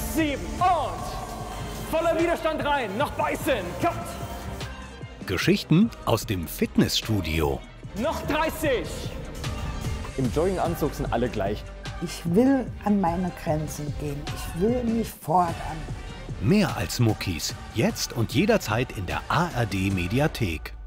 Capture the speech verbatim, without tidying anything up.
sieben und voller Widerstand rein. Noch beißen. Cut. Geschichten aus dem Fitnessstudio. Noch dreißig. Im Jogginganzug sind alle gleich. Ich will an meine Grenzen gehen. Ich will mich fordern. Mehr als Muckis. Jetzt und jederzeit in der A R D Mediathek.